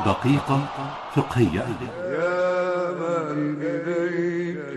دقيقة فقهية. يا من إليك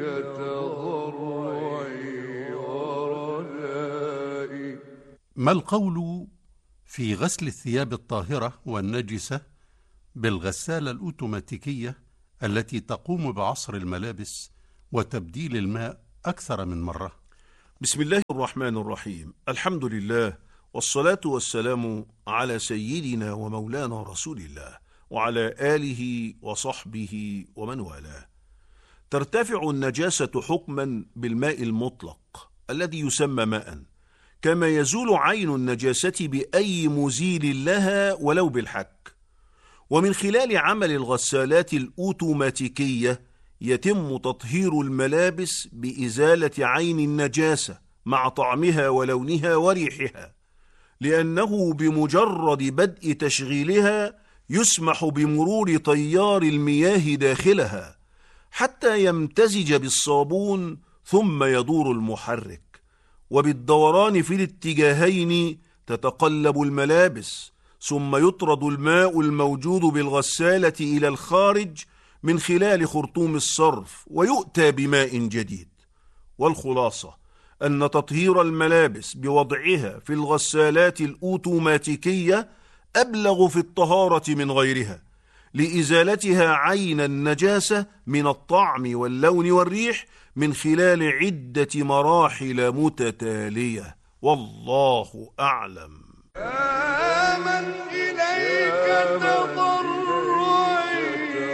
تضرعي ورجائي. ما القول في غسل الثياب الطاهرة والنجسة بالغسالة الأوتوماتيكية التي تقوم بعصر الملابس وتبديل الماء أكثر من مرة؟ بسم الله الرحمن الرحيم. الحمد لله، والصلاة والسلام على سيدنا ومولانا رسول الله وعلى آله وصحبه ومن والاه. ترتفع النجاسة حكما بالماء المطلق الذي يسمى ماء، كما يزول عين النجاسة بأي مزيل لها ولو بالحك. ومن خلال عمل الغسالات الأوتوماتيكية يتم تطهير الملابس بإزالة عين النجاسة مع طعمها ولونها وريحها، لأنه بمجرد بدء تشغيلها يسمح بمرور تيار المياه داخلها حتى يمتزج بالصابون، ثم يدور المحرك، وبالدوران في الاتجاهين تتقلب الملابس، ثم يطرد الماء الموجود بالغسالة إلى الخارج من خلال خرطوم الصرف ويؤتى بماء جديد. والخلاصة أن تطهير الملابس بوضعها في الغسالات الأوتوماتيكية أبلغ في الطهارة من غيرها، لإزالتها عين النجاسة من الطعم واللون والريح من خلال عدة مراحل متتالية. والله أعلم. يا من إليك تضرعي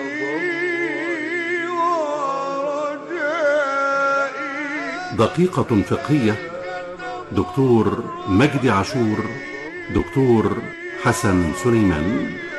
ورجائي. دقيقة فقهية. دكتور مجدي عاشور، دكتور حسن سليمان.